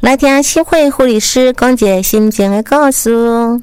来听新会护理师讲一个心情的故事。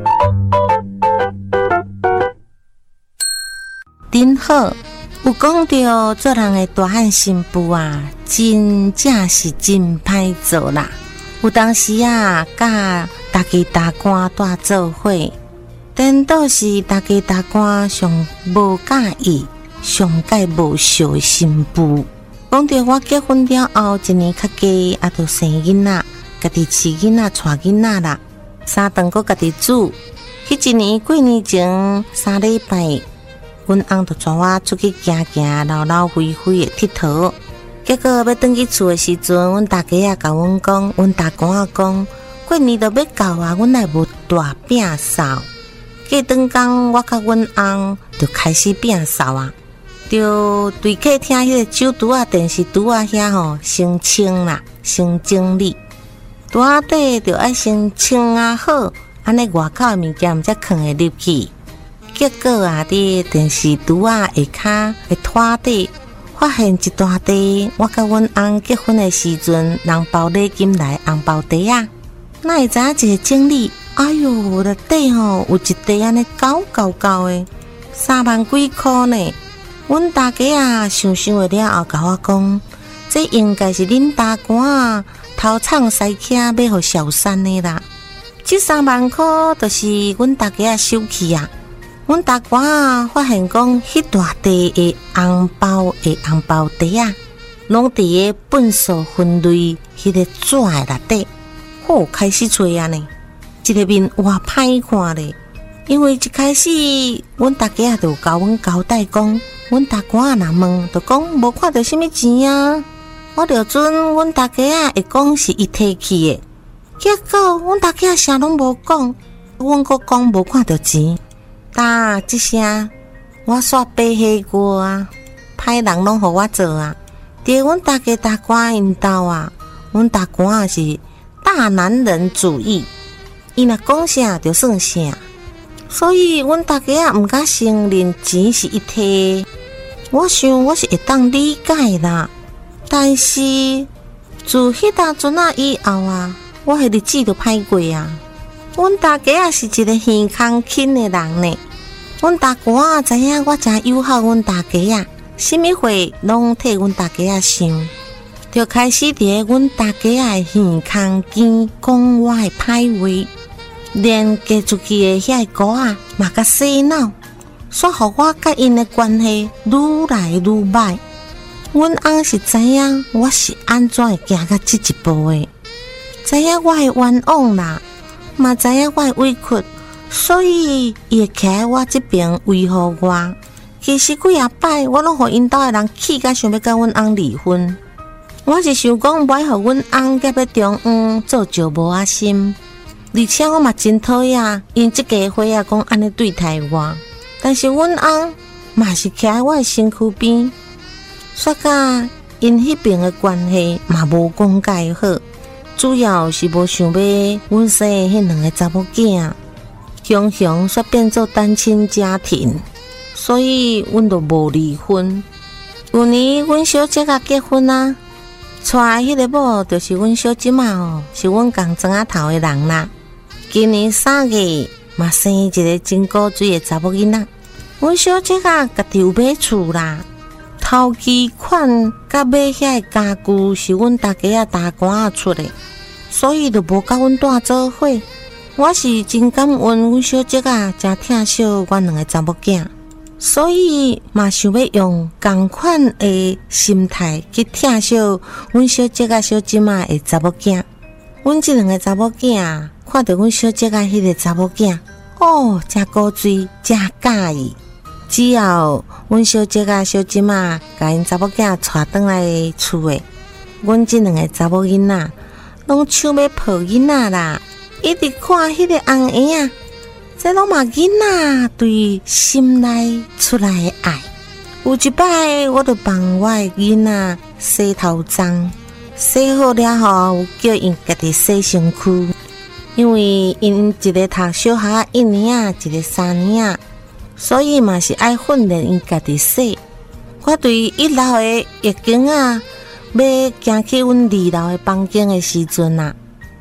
真好，有讲到做人的大汉新妇啊，真正是真歹做啦。有当时啊，甲大家大官带做伙，颠倒是大家大官上无介意、上介无孝的新妇。讲到我结婚了后，1年较加，啊，就生囡仔。家己饲囡仔、带囡仔啦，三顿搁家己煮。迄1年过年前3礼拜，阮翁就带我出去行行、闹闹飞飞的佚佗。结果要转去厝的时阵，阮大家也甲阮讲，阮大公仔讲，过年就要到啊，阮来无大摒扫。过顿工，我甲阮翁就开始摒扫啊，就对客厅迄个酒橱啊、电视橱啊遐吼，先清啦，先整理。拄仔底就爱先清啊好，安尼外口的物件才放会入去。结果啊，伫电视橱啊下骹的拖底，发现一大袋我甲阮翁结婚的时阵人包礼金来红包袋啊。哪会知影一个整理，哎哟，内底吼有一袋安尼高的，3万几箍呢。阮大家啊想会了后，甲我讲，这应该是恁大官啊偷藏西客要互小三的啦。这3万块就是阮大家收去啊。阮大官啊发现讲，迄大袋的红包袋啊，拢伫个粪扫分类迄个纸的内底。好，开始找啊呢，这个面哇歹看咧。因为一开始阮大家就甲阮交代讲，阮大官啊若问，就讲无看到什么钱啊。我就准阮大家会讲是伊摕去的，结果阮大家啥拢无讲，阮阁讲无看到钱。但这声我煞白黑过啊，歹人拢互我做啊。伫阮大家大官因兜啊，阮大官是大男人主义，伊若讲啥就算啥，所以阮大家毋敢承认钱是伊摕。我想我是会当理解啦。但是自迄搭阵啊以后啊，我的日子就歹过啊。阮大家也是一个耳康轻的人呢。阮大哥啊知影我真友好阮大家啊，什么话拢替阮大家啊想，就开始伫阮大家的耳康间讲我的歹话，连嫁出去的遐个姑啊嘛甲洗脑，煞互我甲因的关系愈来愈歹。阮翁是知影我是安怎会行到这一步的，知影我的冤枉啦，嘛知影我的委屈，所以伊会徛在我这边维护我。其实几啊摆我拢互因兜的人气甲想要甲阮翁离婚。我是想讲袂互阮翁夹要中央做招无啊心，而且我嘛真讨厌因这家伙啊讲安尼对待我，但是阮翁嘛是徛在我的身躯边。煞甲因迄边的关系嘛无讲介好，主要是无想要阮生的迄2个查某囝，雄雄煞变做单亲家庭，所以阮就无离婚。有年阮小姐啊结婚啊，娶迄个某就是阮小姐嘛哦，是阮共庄仔头的人啦。今年3月嘛生一个真古水的查某囡仔。阮小姐啊家己有买厝啦。头期款甲买遐家具是阮大家大官出的，所以就无甲阮带做伙。我是真感恩阮小姐真疼惜阮2个查某囝，所以嘛想要用同款的心态去疼惜阮小姐小姊妹的查某囝。阮这2个查某囝看到阮小姐迄个查某囝，哦，真古锥，真介意。只要阮小姐小姊妹甲因查某囝带转来厝诶，阮这2个查某囡仔拢像要抱囡仔啦，一直看迄个红婴啊，这拢嘛囡仔对心内出来的爱。有一摆我就帮我的囡仔洗头鬃，洗好了后叫因家己洗身躯，因为因一个读小学1年啊，一个3年啊。所以嘛是爱训练因家己洗。我对1楼的浴巾啊，要行去阮2楼的房间的时阵啊，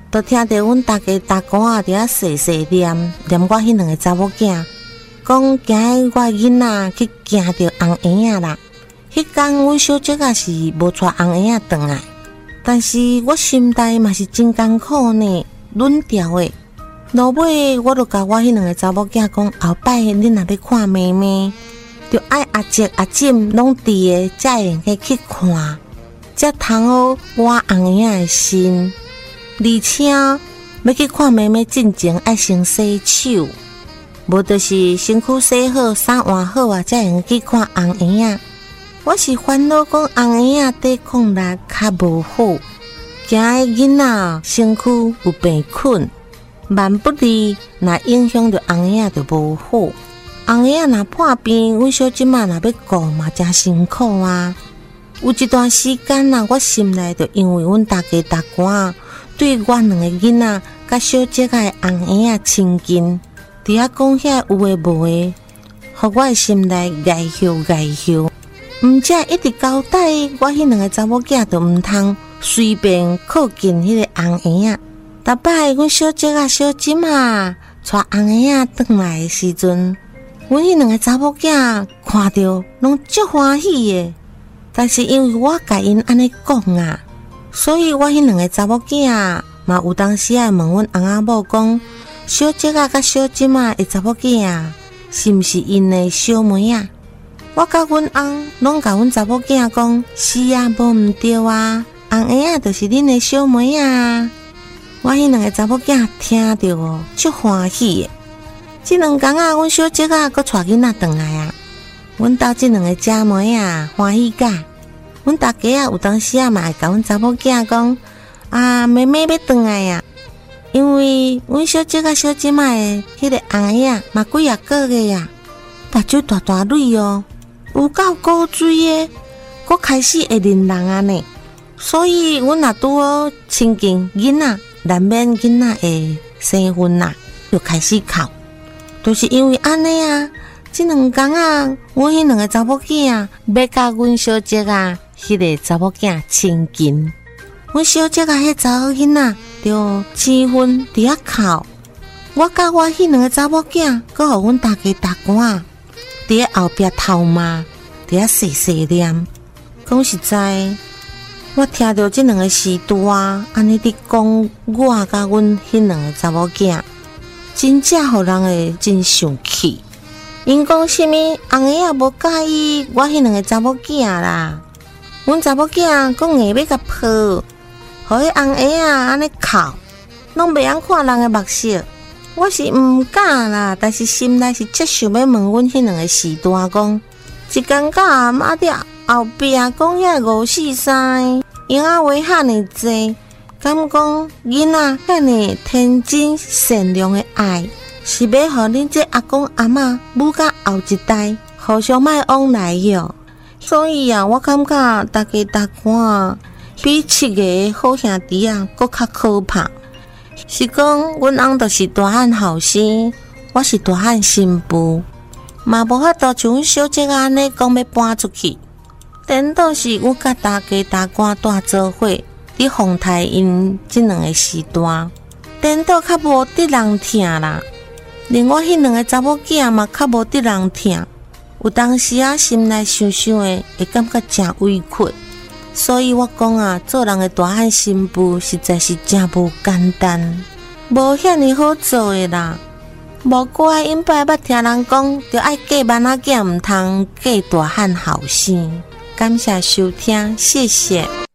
都听到阮大家大哥啊伫遐细细念我迄两个查某囝，讲今日我囡仔去惊着红婴仔啦。迄天阮小姐啊是无带红婴仔转来，但是我心内嘛是真艰苦呢，软掉的。落尾我就甲我迄两个查某囝讲，后摆恁若要看妹妹，就爱阿叔阿婶拢伫的，才会去看，才通好我红婴仔的心。而且要去看妹妹进前，爱先洗手，无就是身躯洗好、衫换好啊，才会去看红婴仔。我是烦恼讲红婴仔抵抗力较无好，惊囡仔身躯有病菌。万不利，若影响着红婴仔就无好。红婴仔若破病，阮小姐嘛若要顾嘛，真辛苦啊。有一段时间啊，我心内就因为阮大家大官对我两个囡仔甲小姐个红婴仔亲近，伫遐讲遐有诶无诶，互我诶心内碍羞。毋则一直交代我迄两个查某囝，就毋通随便靠近迄个红婴仔。逐摆阮小姐啊、小婶啊，带红婴仔转来的时阵，阮迄两个查某囝看到拢足欢喜的。但是因为我甲因安尼讲啊，所以我迄两个查某囝嘛有当时啊问阮翁仔某讲，小姐啊甲小婶啊的查某囝啊，是毋是因的小妹啊？我甲阮翁拢甲阮查某囝讲，是啊，无毋对啊，红婴仔就是恁的小妹啊。我迄两个查某囝听到哦，足欢喜的。即两天啊，阮小姐啊，搁带囡仔转来啊。阮兜即两个姐妹啊，欢喜甲。阮大家啊，有当时啊嘛会甲阮查某囝讲，啊，妹妹要转来啊。因为阮小姐啊、小婶仔的迄个红婴仔嘛几啊个月啊，目睭大大蕊哦，有够古锥的，搁开始会认人啊呢。所以阮若拄好亲近囡仔。难免囡仔会生分啦，就开始哭，就是因为安尼啊。即两天啊，阮迄两个查某囝啊，要甲阮小姐啊，迄个查某囝亲近。阮小姐啊，迄查某囡仔就生分伫遐哭。我甲我迄两个查某囝，搁互阮大家大官伫遐后壁偷骂，伫遐细细念。讲实在。我听到这两个时段安尼伫讲我甲阮迄两个查某囝，真正互人会真生气。因讲什么红婴仔无介意我迄两个查某囝啦，阮查某囝讲硬要甲抱，互迄红婴仔安尼哭，拢袂晓看人的目色。我是毋敢啦，但是心内是足想要问阮迄两个时段讲，一天到暗啊伫后壁讲遐五四三。婴仔话遐尼济，敢讲囡仔遐尼天真善良的爱，是要互恁这阿公阿嬷母甲后一代互相莫往来哟。所以啊，我感觉大家大官比7个好兄弟啊，搁较可怕。是讲阮翁就是大汉后生，我是大汉新妇，嘛无法度像阮小姐安尼讲要搬出去。颠倒是我甲大家大官大做伙，伫风台因即两个时段，颠倒较无得人疼啦。连我迄两个查某囝嘛较无得人疼，有当时啊心内想想的，会感觉真委屈。所以我讲啊，做人的大汉新妇实在是真无简单，无遐尼好做的啦。无怪因爸捌听人讲，着爱嫁囡仔囝，毋通嫁大汉后生。感谢收听，谢谢。